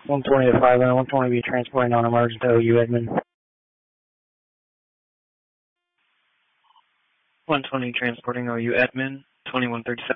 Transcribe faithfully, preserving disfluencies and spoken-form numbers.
one twenty to five, and one twenty be transporting on emergent to O U Edmond. one twenty transporting O U Edmond, twenty-one thirty-seven.